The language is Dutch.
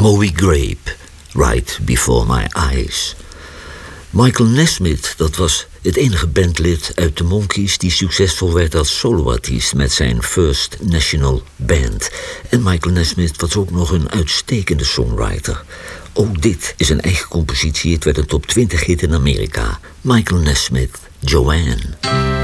Moby Grape, Right Before My Eyes. Michael Nesmith, dat was het enige bandlid uit de Monkees die succesvol werd als soloartiest met zijn First National Band. En Michael Nesmith was ook nog een uitstekende songwriter. Ook dit is een eigen compositie. Het werd een top 20 hit in Amerika. Michael Nesmith, Joanne.